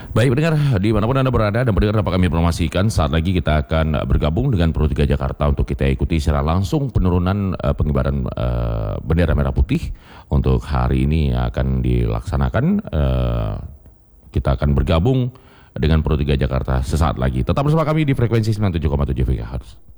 Baik pendengar, dimanapun Anda berada dan pendengar dapat kami informasikan saat lagi kita akan bergabung dengan Pro 3 Jakarta untuk kita ikuti secara langsung penurunan pengibaran bendera merah putih untuk hari ini yang akan dilaksanakan. Kita akan bergabung dengan Pro 3 Jakarta sesaat lagi. Tetap bersama kami di frekuensi 97,7 MHz.